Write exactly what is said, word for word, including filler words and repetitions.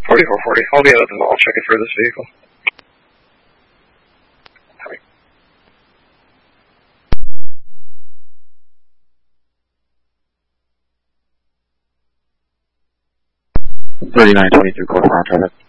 forty-four forty. I'll be out at the mall checking for this vehicle. thirty-nine twenty-three, code for on traffic.